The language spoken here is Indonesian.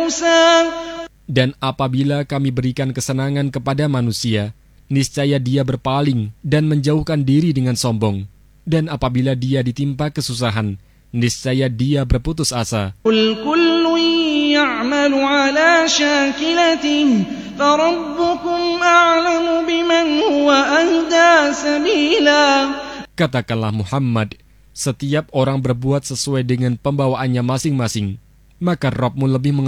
موسى. Dan apabila kami berikan kesenangan kepada manusia, niscaya dia berpaling dan menjauhkan diri dengan sombong. Dan apabila dia ditimpa kesusahan, niscaya dia berputus asa. قل كل يعمل على شاكلته فربكم أعلم بمن هو أهدى سبيلا. Katakanlah Muhammad, setiap orang berbuat sesuai dengan pembawaannya masing-masing, maka Rabb-Mu lebih